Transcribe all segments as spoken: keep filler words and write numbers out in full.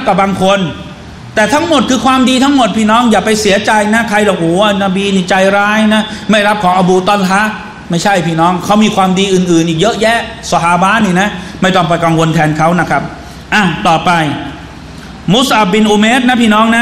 กับบางคนแต่ทั้งหมดคือความดีทั้งหมดพี่น้องอย่าไปเสียใจนะใครหรอกโอ้นบีนี่ใจร้ายนะไม่รับของอบูตัลฮะไม่ใช่พี่น้องเขามีความดีอื่นๆอีกเยอะแยะซอฮาบะห์นี่นะไม่ต้องไปกังวลแทนเขานะครับอ่ะต่อไปมุสอับบินอุเมรนะพี่น้องนะ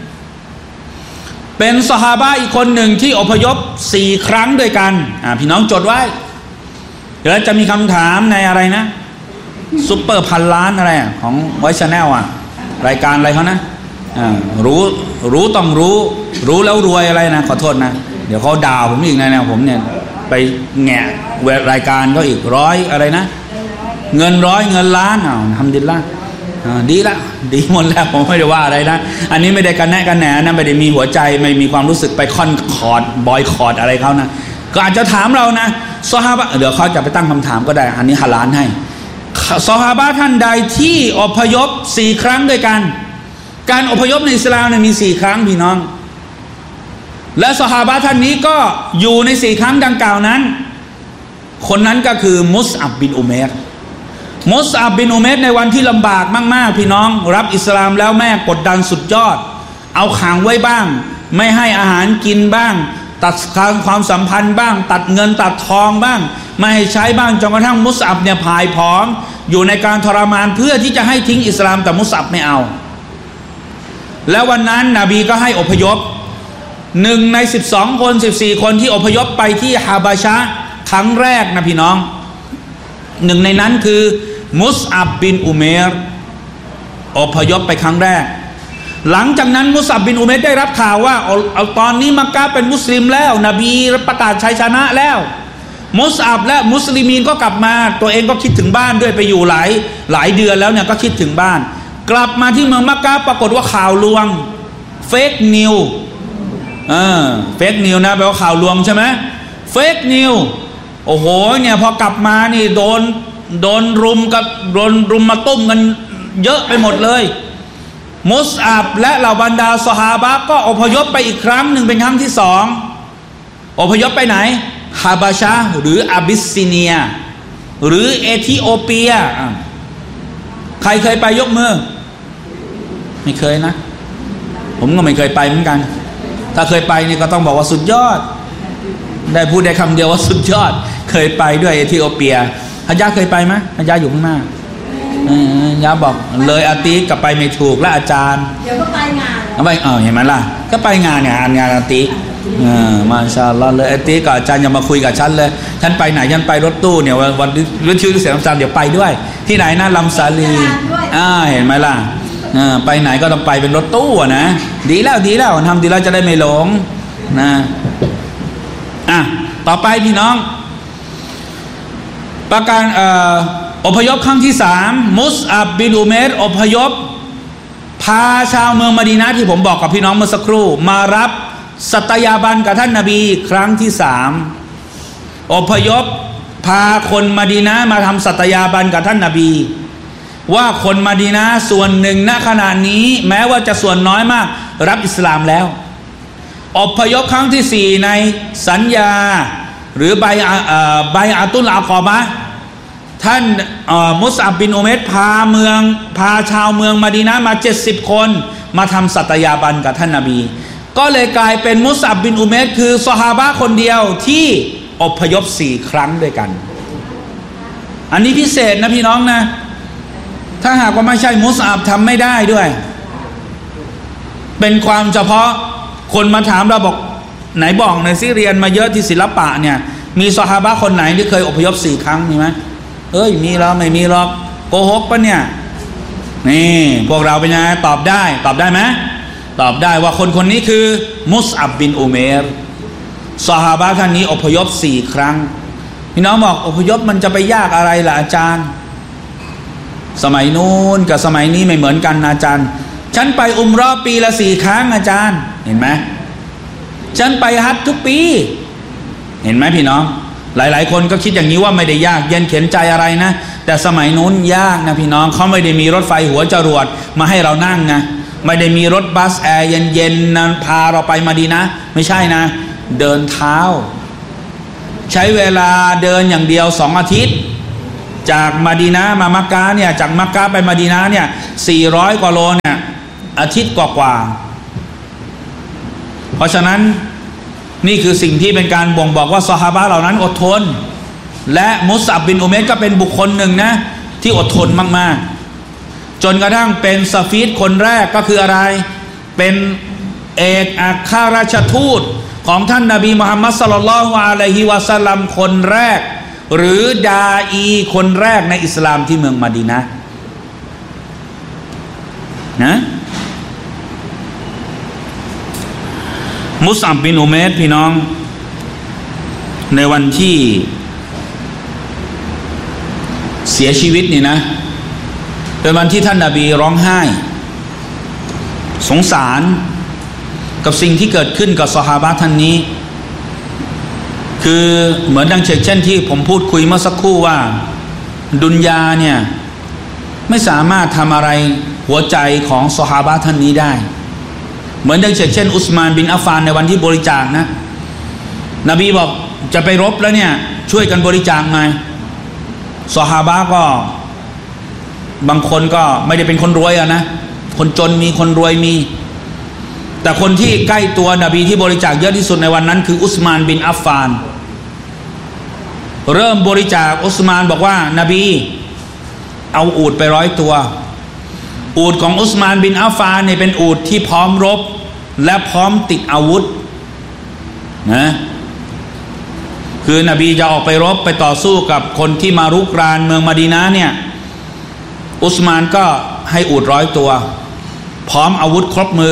เป็นซอฮาบะห์อีกคนหนึ่งที่อพยพสี่ครั้งด้วยกันอ่ะพี่น้องจดไว้เดี๋ยวจะมีคำถามในอะไรนะซุปเปอร์พันล้านอะไรของไวท์ชาแนลอ่ะรายการอะไรเขานะอ่ารู้รู้ต้องรู้รู้แล้วรวยอะไรนะขอโทษนะเดี๋ยวเขาด่าผมอีกนะนะผมเนี่ยไปแงะรายการเขาอีกร้อยอะไรนะเงินร้อยเงินล้านอ้าวทำดีละดีละดีหมดแล้วผมไม่ได้ว่าอะไรนะอันนี้ไม่ได้กันแนะกันแหนนะไม่ได้มีหัวใจไม่มีความรู้สึกไปค่อนคอร์ดบอยคอร์ดอะไรเขานะก็อาจจะถามเรานะซอฮาบะห์เดี๋ยวเขาจะไปตั้งคำถามก็ได้อันนี้ฮาลาลให้ซอฮาบะห์ท่านใดที่อพยพสี่ครั้งด้วยกันการอพยพในอิสลามเนี่ยมีสี่ครั้งพี่น้องและซอฮาบะห์ท่านนี้ก็อยู่ในสี่ครั้งดังกล่าวนั้นคนนั้นก็คือมุสอับบินอุเมรมุสอับบินอุเมรในวันที่ลำบากมากๆพี่น้องรับอิสลามแล้วแม่กดดันสุดยอดเอาขังไว้บ้างไม่ให้อาหารกินบ้างตัดความสัมพันธ์บ้างตัดเงินตัดทองบ้างไม่ให้ใช้บ้างจนกระทั่งมุสอับเนี่ยผายผอมอยู่ในการทรมานเพื่อที่จะให้ทิ้งอิสลามแต่มุสอับไม่เอาแล้ววันนั้นนบีก็ให้อพยพหนึ่งในสิบสองคนสิบสี่คนที่อพยพไปที่ฮาบาชะครั้งแรกนะพี่น้องหนึ่งในนั้นคือมุสอับบินอุเมรอพยพไปครั้งแรกหลังจากนั้นมุสอับบินอุเมรได้รับข่าวว่าเอาตอนนี้มักกะเป็นมุสลิมแล้วนบีประกาศชัยชนะแล้วมุสอับและมุสลิมีนก็กลับมาตัวเองก็คิดถึงบ้านด้วยไปอยู่หลายหลายเดือนแล้วเนี่ยก็คิดถึงบ้านกลับมาที่เมืองมักกะปรากฏว่าข่าวลวงเฟกนิวเออเฟกนิวนะแปลว่าข่าวลวงใช่ไหมเฟกนิวโอ้โหเนี่ยพอกลับมานี่โดนโดนรุมกับโดนรุมมาตุ้มกันเยอะไปหมดเลยมุสอับและเหล่าบรรดาซอฮาบะห์ก็อพยพไปอีกครั้งหนึ่งเป็นครั้งที่สองอพยพไปไหนฮาบาชะหรืออาบิสซิเนียหรือเอธิโอเปียใครเคยไปยกมือไม่เคยนะผมก็ไม่เคยไปเหมือนกันถ้าเคยไปนี่ก็ต้องบอกว่าสุดยอดได้พูดได้คำเดียวว่าสุดยอดเคยไปด้วยเอธิโอเปียฮัจญะเคยไปไหมฮัจญะอยู่ข้างหน้ายาบอกเลยอาติกับไปไม่ถูกและอาจารย์เดี๋ยวก็ไปงานไปเออเห็นไหมล่ะก็ไปงานเนี่ยงานอาติเออมาชาอัลลอฮ์เลยอาติกับอาจารย์อย่ามาคุยกับฉันเลยฉันไปไหนฉันไปรถตู้เนี่ยวันวันชื่อเสียงอาจารย์เดี๋ยวไปด้วยที่ไหนนะลำซาลีอ่าเห็นไหมล่ะไปไหนก็ต้องไปเป็นรถตู้นะดีแล้วดีแล้วทำดีแล้วจะได้ไม่หลงนะอ่ะต่อไปพี่น้องประการเอ่ออพยพครั้งที่สามมุสอับบินอุเมรอพยพพาชาวเมืองมะดีนะห์ที่ผมบอกกับพี่น้องเมื่อสักครู่มารับสัตยาบันกับท่านนบีครั้งที่สามอพยพพาคนมะดีนะห์มาทำสัตยาบันกับท่านนบีว่าคนมะดีนะห์ส่วนหนึ่งณขณะนี้แม้ว่าจะส่วนน้อยมากรับอิสลามแล้วอพยพครั้งที่สี่ในสัญญาหรือใบใบอาตุลอาคอบะห์ท่านมุสอับบินอุเมรพาเมืองพาชาวเมืองมะดีนะห์มาเจ็ดสิบคนมาทำสัตยาบันกับท่านนบีก็เลยกลายเป็นมุสอับบินอุเมรคือซอฮาบะห์คนเดียวที่อพยพสี่ครั้งด้วยกันอันนี้พิเศษนะพี่น้องนะถ้าหากว่าไม่ใช่มุสอับทำไม่ได้ด้วยเป็นความเฉพาะคนมาถามเราบอกไหนบอกในซีเรียนมาเยอะที่ศิลปะเนี่ยมีซอฮาบะห์คนไหนที่เคยอพยพสี่ครั้งมีไหมเอ้ยมีแล้วไม่มีหรอกโกหกปะเนี่ยนี่พวกเราเป็นยังไงตอบได้ตอบได้ไหมตอบได้ว่าคนคนนี้คือมุสอับบินอุเมรซอฮาบะห์ท่านนี้อพยพสี่ครั้งพี่น้องบอกอพยพมันจะไปยากอะไรล่ะอาจารย์สมัยนู้นกับสมัยนี้ไม่เหมือนกันอาจารย์ฉันไปอุมเราะห์ปีละสี่ครั้งอาจารย์เห็นไหมฉันไปฮัจญ์ทุกปีเห็นไหมพี่น้องหลายๆคนก็คิดอย่างนี้ว่าไม่ได้ยากเย็นเข็นใจอะไรนะแต่สมัยนู้นยากนะพี่น้องเขาไม่ได้มีรถไฟหัวจรวดมาให้เรานั่งนะไม่ได้มีรถบัสแอร์เย็นๆนะพาเราไปมะดีนะห์ไม่ใช่นะเดินเท้าใช้เวลาเดินอย่างเดียวสองอาทิตย์จากมะดีนะห์มามักกะฮ์เนี่ยจากมักกะฮ์ไปมะดีนะห์เนี่ยสี่ร้อยกว่าโลเนี่ยอาทิตย์กว่าๆเพราะฉะนั้นนี่คือสิ่งที่เป็นการบ่งบอกว่าซอฮาบะห์เหล่านั้นอดทนและมุสอับบินอุมัยก็เป็นบุคคลหนึ่งนะที่อดทนมากๆจนกระทั่งเป็นซาฟีดคนแรกก็คืออะไรเป็นเอกอัครราชทูตของท่านนบีมุฮัมมัดศ็อลลัลลอฮุอะลัยฮิวะซัลลัมคนแรกหรือดาอีคนแรกในอิสลามที่เมืองมะดีนะห์นะมุสอับบินอุมัยพี่น้องในวันที่เสียชีวิตนี่นะเป็นวันที่ท่านนบีร้องไห้สงสารกับสิ่งที่เกิดขึ้นกับซอฮาบะห์ท่านนี้คือเหมือนดังเช่นที่ผมพูดคุยเมื่อสักครู่ว่าดุนยาเนี่ยไม่สามารถทำอะไรหัวใจของซอฮาบะห์ท่านนี้ได้เหมือนดังเช่นอุสมานบินอัฟฟานในวันที่บริจาคนะนบีบอกจะไปรบแล้วเนี่ยช่วยกันบริจาคหน่อยซอฮาบะห์ก็บางคนก็ไม่ได้เป็นคนรวยอะนะคนจนมีคนรวยมีแต่คนที่ใกล้ตัวนบีที่บริจาคเยอะที่สุดในวันนั้นคืออุสมานบินอัฟฟานเริ่มบริจาคอุสมานบอกว่านบีเอาอูฐไปร้อยตัวอูฐของอุสมานบินอัฟฟานเนี่ยเป็นอูฐที่พร้อมรบและพร้อมติดอาวุธนะคือนบีจะออกไปรบไปต่อสู้กับคนที่มารุกรานเมืองมะดีนะห์เนี่ยอุสมานก็ให้อูฐร้อยตัวพร้อมอาวุธครบมื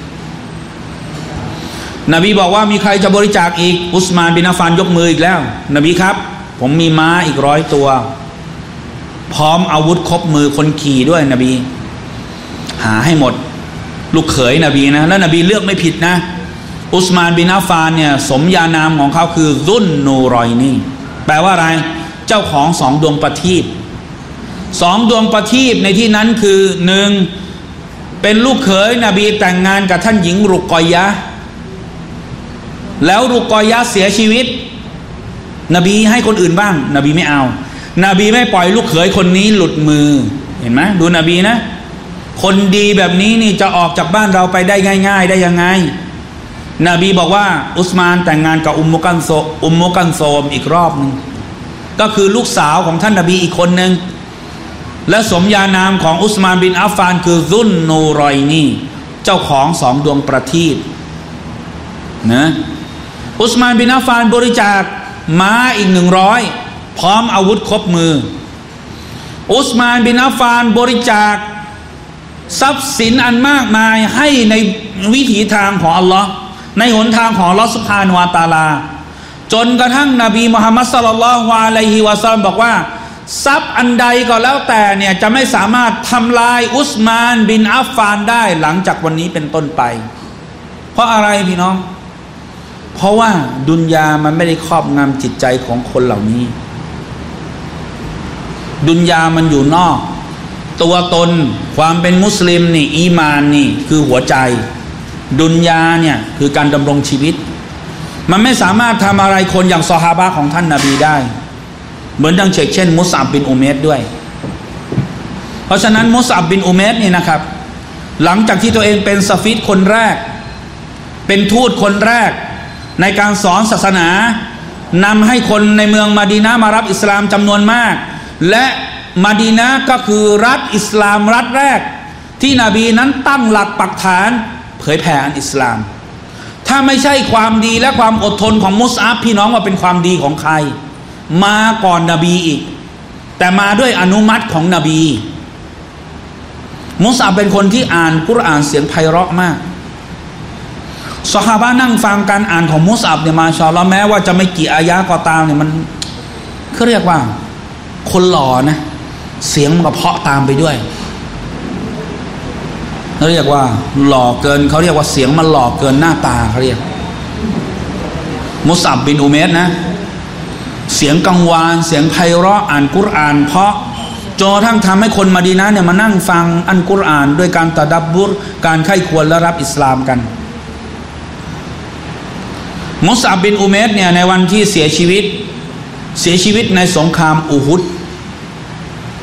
อนบีบอกว่ามีใครจะบริจาคอีกอุสมานบินอัฟฟานยกมืออีกแล้วนบีครับผมมีม้าอีกร้อยตัวพร้อมอาวุธครบมือคนขี่ด้วยนบีหาให้หมดลูกเขยนบีนะแล้วนบีเลือกไม่ผิดนะอุสมานบินอัฟฟานเนี่ยสมญานามของเขาคือซุนนูรอยนีแปลว่าอะไรเจ้าของสองดวงประทีปสองดวงประทีปในที่นั้นคือหนึ่งเป็นลูกเขยนบีแต่งงานกับท่านหญิงรุกอยยะห์แล้วรุกอยยะห์เสียชีวิตนบีให้คนอื่นบ้างนบีไม่เอานบีไม่ปล่อยลูกเขยคนนี้หลุดมือเห็นไหมดูนบีนะคนดีแบบนี้นี่จะออกจากบ้านเราไปได้ง่ายๆได้ยังไงนบีบอกว่าอุสมานแต่งงานกับอุมมุกันโซอุมมุกันโซมอีกรอบนึงก็คือลูกสาวของท่านนบีอีกคนนึงและสมญานามของอุสมานบินอัฟฟานคือซุนนูรอยนีเจ้าของสองดวงประทีปนะอุสมานบินอัฟฟานบริจาคม้าอีกหนึ่งร้อยพร้อมอาวุธครบมืออุสมานบินอัฟฟานบริจาคทรัพย์สินอันมากมายให้ในวิถีทางของอัลลอฮ์ในหนทางของอัลลอฮ์ซุบฮานะฮูวะตะอาลาจนกระทั่งนบีมุฮัมมัดศ็อลลัลลอฮุอะลัยฮิวะซัลลัมบอกว่าทรัพย์อันใดก็แล้วแต่เนี่ยจะไม่สามารถทำลายอุสมานบินอัฟฟานได้หลังจากวันนี้เป็นต้นไปเพราะอะไรพี่น้องเพราะว่าดุนยามันไม่ได้ครอบงำจิตใจของคนเหล่านี้ดุนยามันอยู่นอกตัวตนความเป็นมุสลิมนี่อีมานนี่คือหัวใจดุนยาเนี่ยคือการดำรงชีวิตมันไม่สามารถทำอะไรคนอย่างซอฮาบะห์ของท่านนบีได้เหมือนดังเช่นมุสอับบินอุมัยรด้วยเพราะฉะนั้นมุสอับบินอุมัยรนี่นะครับหลังจากที่ตัวเองเป็นซาฟีดคนแรกเป็นทูตคนแรกในการสอนศาสนานำให้คนในเมืองมะดีนะห์มารับอิสลามจำนวนมากและมะดีนะห์ก็คือรัฐอิสลามรัฐแรกที่นบีนั้นตั้งหลักปักฐานเผยแผ่อันอิสลามถ้าไม่ใช่ความดีและความอดทนของมุสอับพี่น้องว่าเป็นความดีของใครมาก่อนนบีอีกแต่มาด้วยอนุมัติของนบีมุสอับเป็นคนที่อ่านกุรอานเสียงไพเราะมากซอฮาบะห์นั่งฟังการอ่านของมุสอับเนี่ยมาชาอัลลอฮ์แม้ว่าจะไม่กี่อายะห์ก็ตามเนี่ยมันเขาเรียกว่าคนหล่อนะเสียงมันก็เพาะตามไปด้วยเขาเรียกว่าหล่อเกินเขาเรียกว่าเสียงมันหล่อเกินหน้าตาเขาเรียกมุสอับบินอุมัยรนะเสียงกังวานเสียงไพเราะอ่านกุรอานเพราะจนทั้งทำให้คนมะดีนะห์เนี่ยมานั่งฟังอันกุรอานด้วยการตะดับบุรการไข้ควรและรับอิสลามกันมุสอับบินอุมัยรเนี่ยในวันที่เสียชีวิตเสียชีวิตในสงครามอูฮุด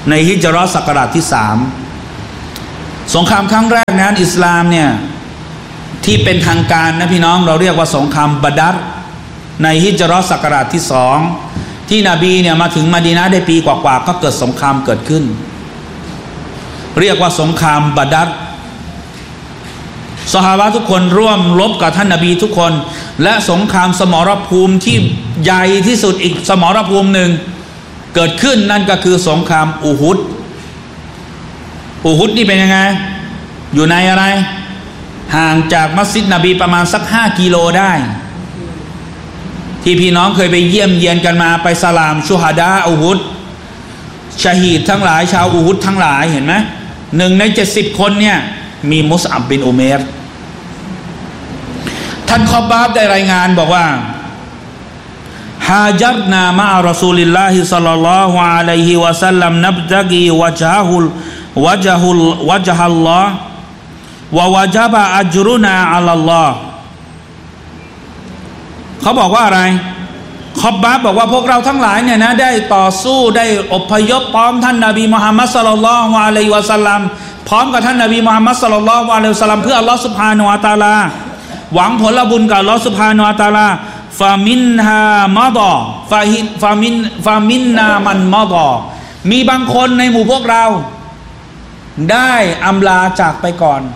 ในฮิจเราะห์ศักราชที่สามสงครามครั้งแรกนั้นอิสลามเนี่ยที่เป็นทางการนะพี่น้องเราเรียกว่าสงครามบะดัรในฮิจเราะห์ศักราชที่สองที่นบีเนี่ยมาถึงมะดีนะห์ได้ปีกว่าๆก็เกิดสงครามเกิดขึ้นเรียกว่าสงครามบะดัรซอฮาบะห์ทุกคนร่วมรบกับท่านนบีทุกคนและสงครามสมรภูมิที่ใหญ่ที่สุดอีกสมรภูมิหนึ่งเกิดขึ้นนั่นก็คือสงครามอูฮุดอูฮุดนี่เป็นยังไงอยู่ในอะไรห่างจากมัสยิดนบีประมาณสักห้ากิโลได้ที่พี่น้องเคยไปเยี่ยมเยียนกันมาไปสลามชุฮดาอูฮุดชะฮีดทั้งหลายชาวอูฮุดทั้งหลายเห็นไหมหนึ่งในเจ็ดสิบคนเนี่ยมีมุสอับบินอุเมรท่านคอบาบได้รายงานบอกว่าฮาจัรนามะรอซูลิลลาฮิศ็อลลัลลอฮุอะลัยฮิวะซัลลัมนับตะกีวะจฮุลวะจฮุลวะจฮัลลอฮ์วะวะจะบะอัจรุนาอัลลอฮ์เขาบอกว่าอะไรคอบบาบบอกว่าพวกเราทั้งหลายเนี่ยนะได้ต่อสู้ได้อพยพพร้อมท่านนบีมุฮัมมัดศ็อลลัลลอฮุอะลัยฮิวะซัลลัมพร้อมกับท่านนบีมุฮัมมัดศ็อลลัลลอฮุอะลัยฮิวะซัลลัมเพื่ออัลลอฮ์ซุบฮานะฮูวะตะอาลาหวังผลบุญกับอัลลอฮ์ซุบฮานะฮูวะตะอาลาฟามินฮามะดอฟาฮิฟามินฟามินนามันมะดอมีบางคนในหมู่พวกเราได้อำลาจากไปก่อน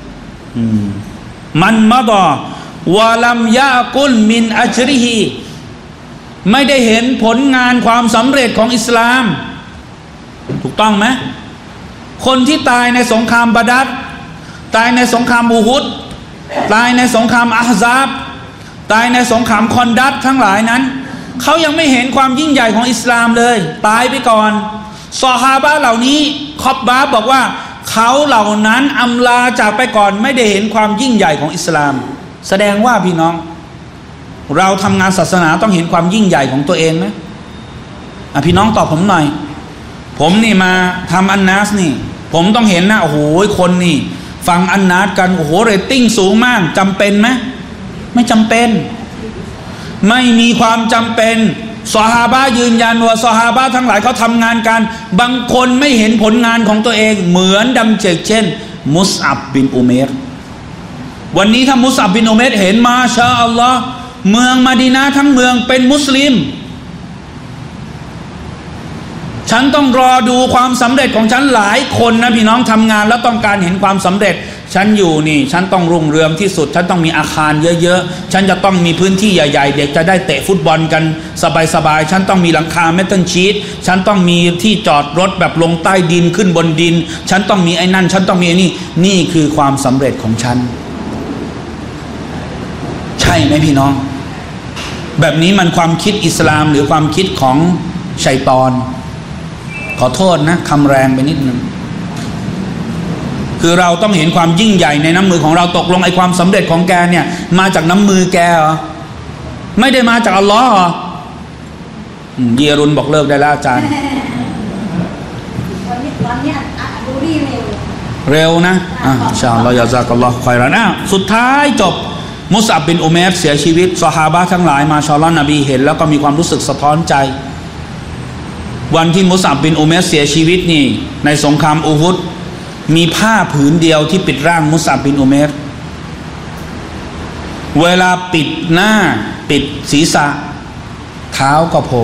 มันมะดอวะลัมยะกุลมินอัจริฮีไม่ได้เห็นผลงานความสำเร็จของอิสลามถูกต้องไหมคนที่ตายในสงครามบะดัรตายในสงครามอูฮุดตายในสงครามอะฮซาบตายในสงครามคอนดัตทั้งหลายนั้นเขายังไม่เห็นความยิ่งใหญ่ของอิสลามเลยตายไปก่อนซอฮาบะห์เหล่านี้คอบบาบอกว่าเขาเหล่านั้นอำลาจากไปก่อนไม่ได้เห็นความยิ่งใหญ่ของอิสลามแสดงว่าพี่น้องเราทำงานศาสนาต้องเห็นความยิ่งใหญ่ของตัวเองไหมอ่ะพี่น้องตอบผมหน่อยผมนี่มาทำอันนัสนี่ผมต้องเห็นนะโอ้โหคนนี่ฟังอันนัสกันโอ้โหเรตติ้งสูงมากจำเป็นไหมไม่จำเป็นไม่มีความจำเป็นซอฮาบะห์ยืนยันว่าซอฮาบะห์ทั้งหลายเขาทำงานกันบางคนไม่เห็นผลงานของตัวเองเหมือนดังเช่นมุสอับบินอุเมรวันนี้ถ้ามุสอับบินอุเมรเห็นมาชาอัลลอฮ์เมืองมะดีนะห์ทั้งเมืองเป็นมุสลิมฉันต้องรอดูความสำเร็จของฉันหลายคนนะพี่น้องทำงานแล้วต้องการเห็นความสำเร็จฉันอยู่นี่ฉันต้องรุ่งเรืองที่สุดฉันต้องมีอาคารเยอะๆฉันจะต้องมีพื้นที่ใหญ่ๆเด็กจะได้เตะฟุตบอลกันสบายๆฉันต้องมีหลังคาเมทัลชีทฉันต้องมีที่จอดรถแบบลงใต้ดินขึ้นบนดินฉันต้องมีไอ้นั่นฉันต้องมีไอ้นี่นี่คือความสำเร็จของฉันใช่ไหมพี่น้องแบบนี้มันความคิดอิสลามหรือความคิดของชัยฏอนขอโทษนะคำแรงไปนิดนึงคือเราต้องเห็นความยิ่งใหญ่ในน้ำมือของเราตกลงไอ้ความสำเร็จของแกเนี่ยมาจากน้ำมือแกเหรอไม่ได้มาจากอัลลอฮ์เหรอเยรุนบอกเลิกได้แล้วอาจารย์วันนี้วันนี้ดูดีเร็วเร็วนะอ่ะอินชาอัลลอฮ์ยาซากัลลอฮ์คอยรอนะสุดท้ายจบมุสอับบินอุเมรเสียชีวิตซอฮาบะห์ทั้งหลายมาชาอัลลอฮ์นบีเห็นแล้วก็มีความรู้สึกสะท้อนใจวันที่มุสอับบินอุเมรเสียชีวิตนี่ในสงครามอูฮุดมีผ้าผืนเดียวที่ปิดร่างมุสอับบินอุเมรเวลาปิดหน้าปิดศีรษะเท้าก็โผล่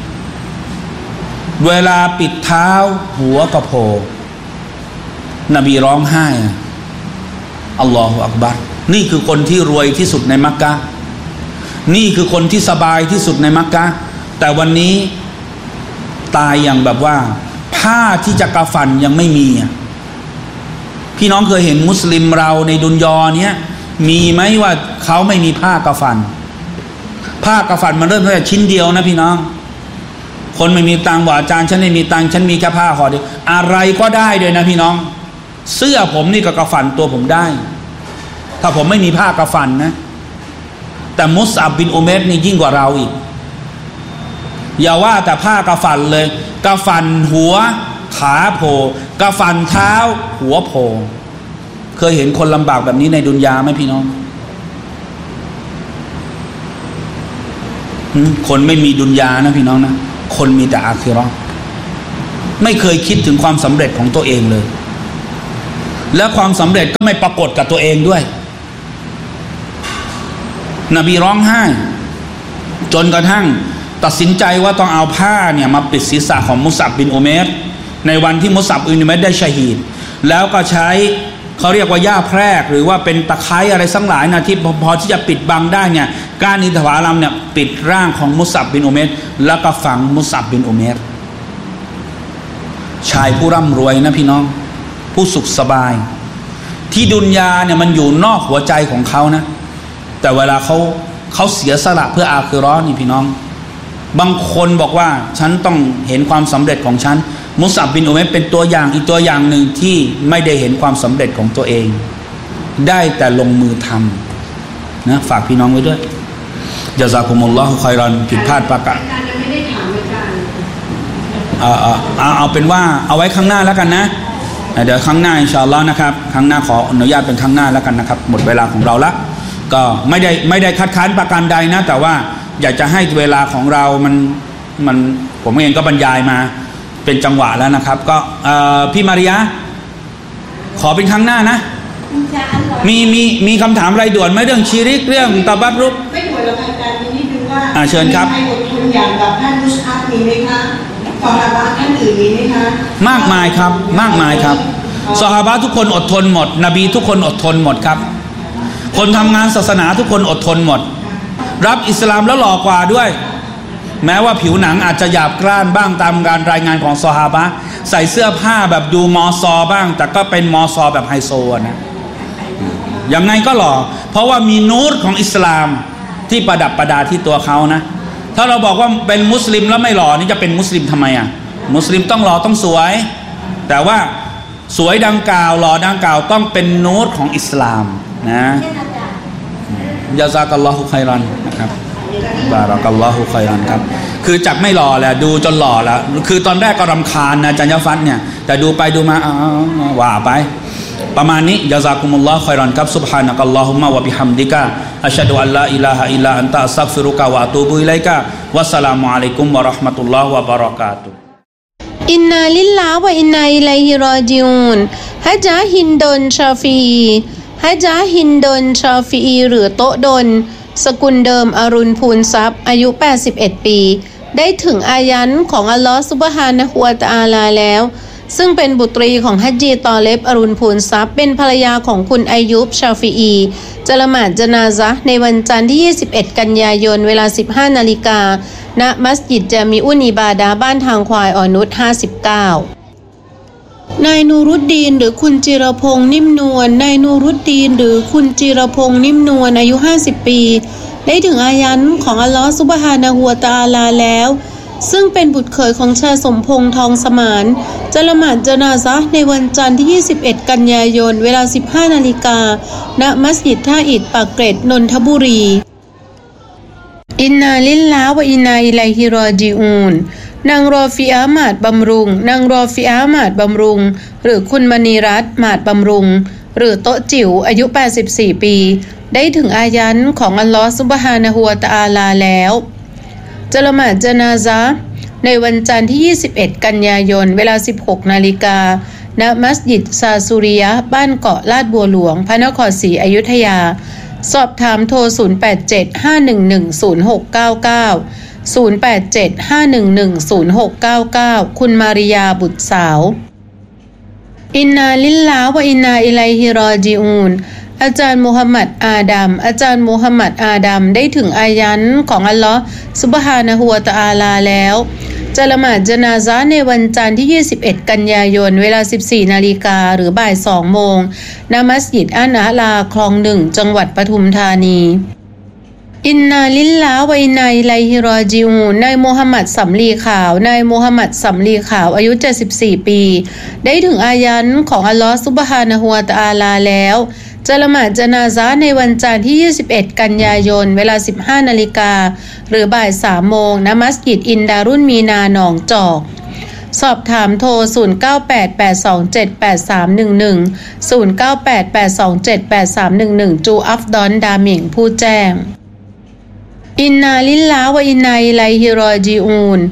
เวลาปิดเท้าหัวก็โผล่นบีร้องไห้อัลลอฮฺอักบัรนี่คือคนที่รวยที่สุดในมักกะห์นี่คือคนที่สบายที่สุดในมักกะห์แต่วันนี้ตายอย่างแบบว่าผ้าที่จะกะฟันยังไม่มีพี่น้องเคยเห็นมุสลิมเราในดุนยอเนี้ยมีไหมว่าเขาไม่มีผ้ากะฟันผ้ากะฟันมันเริ่มตั้งแต่ชิ้นเดียวนะพี่น้องคนไม่มีตังค์บอกอาจารย์ฉันไม่มีตังค์ฉันมีแค่ผ้าห่อเดียวอะไรก็ได้ด้วยนะพี่น้องเสื้อผมนี่ก็กะฟันตัวผมได้ถ้าผมไม่มีผ้ากะฟันนะแต่มุสอับบินอุเมรนี่ยิ่งกว่าเราอีกอย่าว่าแต่ผ้ากะฟันเลยกะฟันหัวขาโผล่กะฟันเท้าหัวโผล่เคยเห็นคนลำบากแบบนี้ในดุนยาไหมพี่น้องคนไม่มีดุนยานะพี่น้องนะคนมีแต่อาคิเราะห์ไม่เคยคิดถึงความสำเร็จของตัวเองเลยและความสำเร็จก็ไม่ปรากฏกับตัวเองด้วยนบีร้องไห้จนกระทั่งตัดสินใจว่าต้องเอาผ้าเนี่ยมาปิดศีรษะของมุศอับบินอุเมรในวันที่มุศอับบินอุเมรได้ชะฮีดแล้วก็ใช้เขาเรียกว่าหญ้าแพรกหรือว่าเป็นตะไคร้อะไรสักหลายนะที่พอที่จะปิดบังได้เนี่ยก้านอินทผลัมเนี่ยปิดร่างของมุศอับบินอุเมรแล้วก็ฝังมุศอับบินอุเมรชายผู้ร่ำรวยนะพี่น้องผู้สุขสบายที่ดุนยาเนี่ยมันอยู่นอกหัวใจของเขานะแต่เวลาเขาเขาเสียสละเพื่ออาคิเราะห์นี่พี่น้องบางคนบอกว่าฉันต้องเห็นความสำเร็จของฉันมุศอับบินอุมัยเป็นตัวอย่างอีกตัวอย่างหนึ่งที่ไม่ได้เห็นความสำเร็จของตัวเองได้แต่ลงมือทำนะฝากพี่น้องไว้ด้วยญะซากุมุลลอฮุค็อยรอนผิดพลาดประการไม่ได้ถามอาจารย์เอาเอาเอาเป็นว่าเอาไว้ข้างหน้าแล้วกันนะเดี๋ยวครั้งหน้าอินชาอัลลอฮ์นะครับครั้งหน้าขออนุญาตเป็นครั้งหน้าแล้วกันนะครับหมดเวลาของเราละก็ไม่ได้ไม่ได้คัดค้านประการใดนะแต่ว่าอยากจะให้เวลาของเรามันมันผมเองก็บรรยายมาเป็นจังหวะแล้วนะครับก็พี่มาริยาขอเป็นครั้งหน้านะมีมีมีคำถามอะไรด่วนไหมเรื่องชีริกเรื่องตะบัตรุกไม่ด่วนเราอาจารย์นิดนึงว่าเชิญครับมีใครอดทนอย่างกับท่านมุสอับมีไหมคะซอฮาบะท่านอื่นมีไหมคะมากมายครับมากมายครับซอฮาบะทุกคนอดทนหมดนบีทุกคนอดทนหมดครับคนทำงานศาสนาทุกคนอดทนหมดรับอิสลามแล้วหล่อกว่าด้วยแม้ว่าผิวหนังอาจจะหยาบกร้านบ้างตามการรายงานของซอฮาบะใส่เสื้อผ้าแบบดูมอซอบ้างแต่ก็เป็นมอซอแบบไฮโซนะยังไงก็หล่อเพราะว่ามีนูรของอิสลามที่ประดับประดาที่ตัวเขานะถ้าเราบอกว่าเป็นมุสลิมแล้วไม่หล่อนี่จะเป็นมุสลิมทำไมอ่ะมุสลิมต้องหล่อต้องสวยแต่ว่าสวยดังกล่าวหล่อดังกล่าวต้องเป็นนูรของอิสลามนะยะซากัลลอฮุค็อยรอนนะครับบารักัลลอฮุค็อยรอนครับคือจากไม่หล่อแหละดูจนหล่อแล้วคือตอนแรกก็รำคาญนะจันยฟัดเนี่ยแต่ดูไปดูมาอ๋อว่าไปประมาณนี้ยะซากุมุลลอฮุค็อยรอนครับซุบฮานะกัลลอฮุมมะวะบิฮัมดิกะอัชฮะดุอัลลาอิลาฮะอิลลัลลอฮอันตะอัสตัฆฟิรุกะวะอะตูบุอิลัยกะวัสสลามุอะลัยกุมวะเราะห์มะตุลลอฮ์วะบะเราะกาตุฮ์อินนาลิลลาฮ์วะอินนาอิลัยฮิรอญิอูนฮะจาฮินดนชาฟีฮะจาฮินดนชาฟีหรือโตดนสกุลเดิมอรุณพูนทรัพย์อายุแปดสิบเอ็ดปีได้ถึงอายันของอัลลอฮฺซุบฮานะฮูวะตะอาลาแล้วซึ่งเป็นบุตรีของฮัจญีตอเลบอรุณพูนทรัพย์เป็นภรรยาของคุณอายุบชาฟีอีจะละหมาดญะนาซะห์ในวันจันทร์ที่ยี่สิบเอ็ดกันยายนเวลา สิบห้านาฬิกาณมัสยิดจามีอุนอิบาดะห์บ้านทางควายอ่อนนุชห้าสิบเก้านายนูรุดดีนหรือคุณจิรพงษ์นิ่มนวลนายนูรุดดีนหรือคุณจิรพงษ์นิ่มนวลอายุห้าสิบปีได้ถึงอายันของอัลลอฮฺซุบฮานะฮูวะตะอาลาแล้วซึ่งเป็นบุตรเขยของชายสมพงษ์ทองสมานจะละหมาดญะนาซะห์ในวันจันทร์ที่ยี่สิบเอ็ดกันยายนเวลา สิบห้านาฬิกาณมัสยิดท่าอิฐปากเกร็ดนนทบุรีอินนาลิลลาฮ์วะอินนาอิลัยฮิรอญิอูนนางรอฟิอาหมาดบำรุงนางรอฟิอาหมาดบำรุงหรือคุณมณีรัตน์หมาดบำรุงหรือโต๊ะจิ๋วอายุแปดสิบสี่ปีได้ถึงอายันของอัลลอฮฺซุบฮานะฮูวะตะอาลาแล้วจะละหมาดญะนาซะห์ในวันจันทร์ที่ยี่สิบเอ็ดกันยายนเวลา สิบหกนาฬิกาณมัสยิดซาซุริยะห์บ้านเกาะลาดบัวหลวงพระนครศรีอยุธยาสอบถามโทรศูนย์ แปด เจ็ด ห้า หนึ่ง หนึ่ง ศูนย์ หก เก้า เก้า ศูนย์ แปด เจ็ด ห้า หนึ่ง หนึ่ง ศูนย์ หก เก้า เก้าคุณมาริยาบุตรสาวอินนาลิลลาฮ์วะอินนาอิลัยฮิรอญิอูนอาจารย์มูฮัมหมัดอาดัมอาจารย์มูฮัมหมัดอาดัมได้ถึงอายันของอัลลอฮฺซุบฮานะฮูวะตะอาลาแล้วจะละหมาดญะนาซะห์ในวันจันทร์ที่ยี่สิบเอ็ดกันยายนเวลา สิบสี่นาฬิกาหรือบ่ายสองโมงณมัสยิดอันอาลาคลองหนึ่งจังหวัดปทุมธานีอินนาลิลลาฮ์วะอินนาอิลัยฮิรอญิอูนนายมูฮัมหมัดสำลีขาวนายมูฮัมหมัดสำลีขาวอายุเจ็ดสิบสี่ปีได้ถึงอายันของอัลลอฮฺซุบฮานะฮูวะตะอาลาแล้วจะละหมาดญะนาซะห์ในวันจันทร์ที่ยี่สิบเอ็ดกันยายนเวลา สิบห้านาฬิกาหรือบ่ายสามโมงณมัสยิดอินดารุนมีนาหนองจอกสอบถามโทรศูนย์ เก้า แปด แปด สอง เจ็ด แปด สาม หนึ่ง หนึ่ง ศูนย์ เก้า แปด แปด สอง เจ็ด แปด สาม หนึ่ง หนึ่งจูอัฟดอนดามิงผู้แจ้งอินนาลิลลาฮ์วะอินนาอิลัยฮิรอญิอูน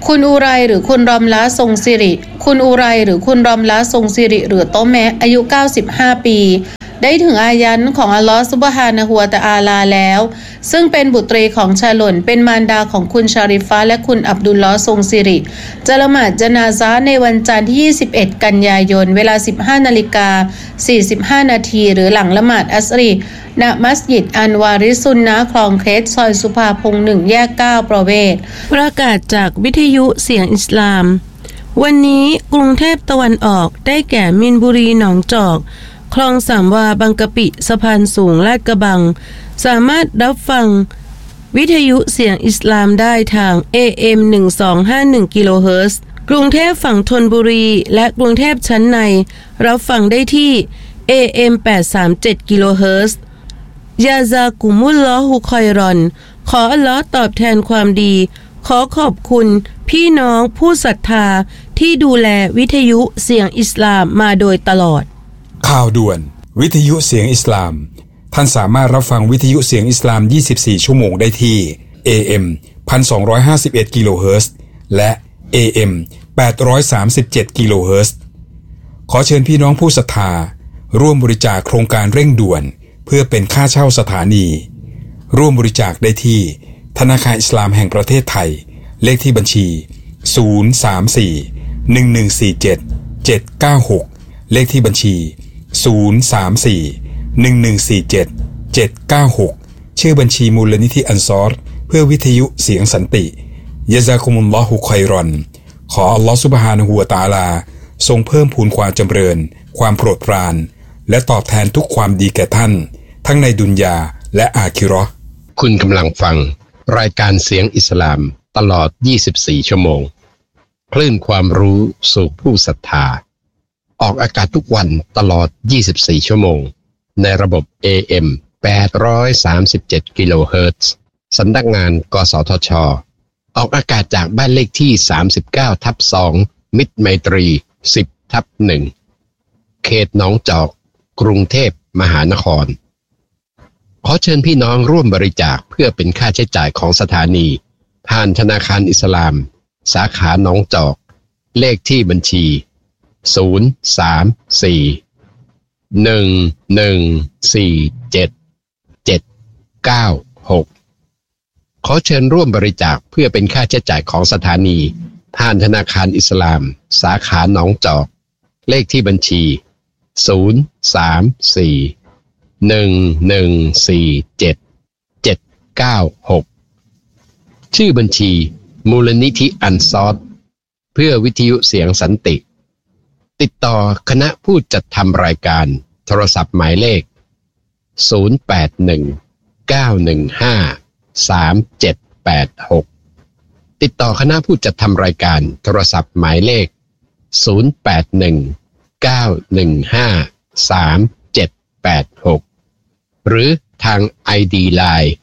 คุณอุไรหรือคุณรอมละทรงสิริคุณอุไรหรือคุณรอมละทรงสิริหรือโตแมะอายุเก้าสิบห้าปีได้ถึงอายันของอัลลอฮฺซุบฮานะฮูวะตะอาลาแล้วซึ่งเป็นบุตรีของชาหล่นเป็นมารดาของคุณชาริฟะและคุณอับดุลลอฮ์ทรงสิริจะละหมาดญะนาซะห์ในวันจันทร์ที่ยี่สิบเอ็ดกันยายนเวลา สิบห้านาฬิกาสี่สิบห้านาทีหรือหลังละหมาดอัสรีณมัสยิดอันวาริซุนนะห์คลองเคสซอยสุภาพงษ์หนึ่งแยกเก้าประเวศประกาศจากวิทยุเสียงอิสลามวันนี้กรุงเทพตะวันออกได้แก่มินบุรีหนองจอกคลองสามวาบางกะปิสะพานสูงลาดกระบังสามารถรับฟังวิทยุเสียงอิสลามได้ทาง เอ เอ็ม หนึ่งสองห้าหนึ่ง กิโลเฮิรตซ์กรุงเทพฝั่งธนบุรีและกรุงเทพชั้นในรับฟังได้ที่ เอ เอ็ม แปดสามเจ็ด กิโลเฮิรตซ์ยาซากุมุลลอฮุคอยรอนขออัลเลาะห์ตอบแทนความดีขอขอบคุณพี่น้องผู้ศรัทธาที่ดูแลวิทยุเสียงอิสลามมาโดยตลอดข่าวด่วนวิทยุเสียงอิสลามท่านสามารถรับฟังวิทยุเสียงอิสลามยี่สิบสี่ชั่วโมงได้ที่ เอ เอ็ม หนึ่งพันสองร้อยห้าสิบเอ็ด กิโลเฮิรตซ์และ เอ เอ็ม แปดร้อยสามสิบเจ็ด กิโลเฮิรตซ์ขอเชิญพี่น้องผู้ศรัทธาร่วมบริจาคโครงการเร่งด่วนเพื่อเป็นค่าเช่าสถานีร่วมบริจาคได้ที่ธนาคารอิสลามแห่งประเทศไทยเลขที่บัญชีศูนย์ สาม สี่ หนึ่ง หนึ่ง สี่ เจ็ด เจ็ด เก้า หกเลขที่บัญชีศูนย์ สาม สี่ หนึ่ง หนึ่ง สี่ เจ็ด เจ็ด เก้า หกชื่อบัญชีมูลนิธิอันซอรเพื่อวิทยุเสียงสันติยะซากุมุลลอฮุคอยรอนขออัลลอฮฺซุบฮานะฮูวะตะอาลาทรงเพิ่มพูนความจำเริญความโปรดปรานและตอบแทนทุกความดีแก่ท่านทั้งในดุนยาและอาคิเราะห์คุณกำลังฟังรายการเสียงอิสลามตลอดยี่สิบสี่ชั่วโมงคลื่นความรู้สู่ผู้ศรัทธาออกอากาศทุกวันตลอดยี่สิบสี่ชั่วโมงในระบบ เอ เอ็ม แปดร้อยสามสิบเจ็ด กิโลเฮิรตซ์สำนักงานกสทช.ออกอากาศจากบ้านเลขที่ สามสิบเก้าทับสอง มิตรไมตรี สิบทับหนึ่ง เขตหนองจอกกรุงเทพมหานครขอเชิญพี่น้องร่วมบริจาคเพื่อเป็นค่าใช้จ่ายของสถานีผ่านธนาคารอิสลามสาขาหนองจอกเลขที่บัญชีศูนย์ สาม สี่ หนึ่ง หนึ่ง สี่ เจ็ด เจ็ด เก้า หกขอเชิญร่วมบริจาคเพื่อเป็นค่าใช้จ่ายของสถานีผ่านธนาคารอิสลามสาขาหนองจอกเลขที่บัญชีศูนย์ สาม สี่ หนึ่ง หนึ่ง สี่ เจ็ด เจ็ด เก้า หกชื่อบัญชีมูลนิธิอันซอรเพื่อวิทยุเสียงสันติติดต่อคณะผู้จัดทำรายการโทรศัพท์หมายเลขศูนย์ แปด หนึ่ง เก้า หนึ่ง ห้า สาม เจ็ด แปด หกติดต่อคณะผู้จัดทำรายการโทรศัพท์หมายเลขศูนย์ แปด หนึ่ง เก้า หนึ่ง ห้า สาม เจ็ด แปด หกหรือทาง ไอ ดี ไลน์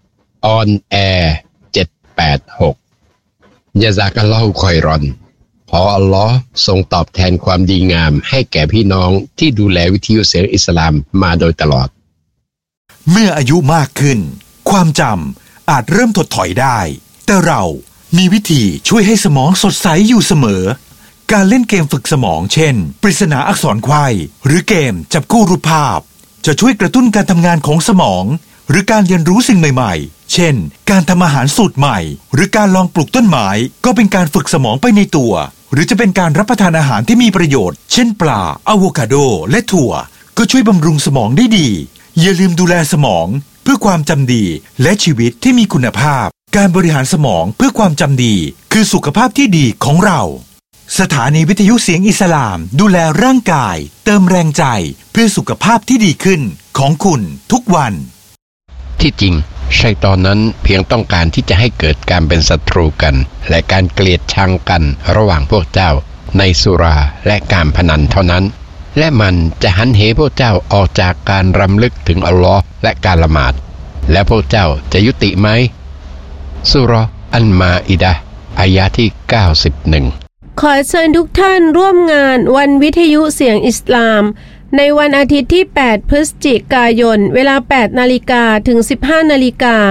on air เจ็ด แปด หกยะซากัลลอฮุคอยรอนขออัลลอฮ์ทรงตอบแทนความดีงามให้แก่พี่น้องที่ดูแลวิทยุเสียงอิสลามมาโดยตลอดเมื่ออายุมากขึ้นความจำอาจเริ่มถดถอยได้แต่เรามีวิธีช่วยให้สมองสดใสอยู่เสมอการเล่นเกมฝึกสมองเช่นปริศนาอักษรไขว้หรือเกมจับคู่รูปภาพจะช่วยกระตุ้นการทำงานของสมองหรือการเรียนรู้สิ่งใหม่ๆเช่นการทำอาหารสูตรใหม่หรือการลองปลูกต้นไม้ก็เป็นการฝึกสมองไปในตัวหรือจะเป็นการรับประทานอาหารที่มีประโยชน์เช่นปลาอะโวคาโดและถั่วก็ช่วยบำรุงสมองได้ดีอย่าลืมดูแลสมองเพื่อความจำดีและชีวิตที่มีคุณภาพการบริหารสมองเพื่อความจำดีคือสุขภาพที่ดีของเราสถานีวิทยุเสียงอิสลามดูแลร่างกายเติมแรงใจเพื่อสุขภาพที่ดีขึ้นของคุณทุกวันที่จริงชัยฏอนนั้นเพียงต้องการที่จะให้เกิดการเป็นศัตรูกันและการเกลียดชังกันระหว่างพวกเจ้าในสุราและการพนันเท่านั้นและมันจะหันเหพวกเจ้าออกจากการรำลึกถึงอัลลอฮ์และการละหมาดและพวกเจ้าจะยุติไหมสุเราะห์อันมาอิดะห์อายะที่เก้าสิบเอ็ดขอเชิญทุกท่านร่วมงานวันวิทยุเสียงอิสลามในวันอาทิตย์ที่แปดพฤศจิกายนเวลา แปดนาฬิกา ถึง สิบห้านาฬิกา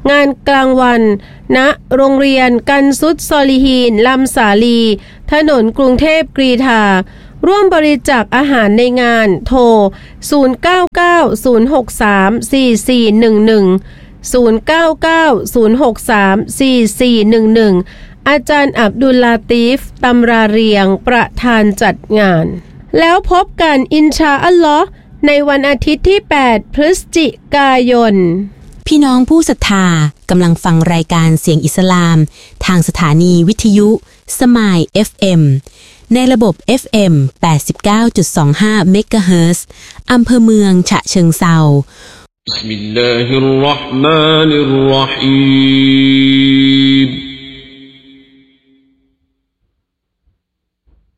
งานกลางวันณโรงเรียนกันซุดซอลิฮีนลำสาลีถนนกรุงเทพกรีฑาร่วมบริจาคอาหารในงานโทรศูนย์ เก้า เก้า ศูนย์ หก สาม สี่ สี่ หนึ่ง หนึ่ง ศูนย์ เก้า เก้า ศูนย์ หก สาม สี่ สี่ หนึ่ง หนึ่งอาจารย์อับดุลลาตีฟตำราเรียงประธานจัดงานแล้วพบกันอินชาอัลลอฮ์ในวันอาทิตย์ที่แปดพฤศจิกายนพี่น้องผู้ศรัทธากำลังฟังรายการเสียงอิสลามทางสถานีวิทยุสมาย เอฟ เอ็ม ในระบบ เอฟ เอ็ม แปดสิบเก้าจุดสองห้า เมกะเฮิรตซ์อำเภอเมืองฉะเชิงเทราบิสมิลลาฮิรเราะห์มานิรเราะฮีม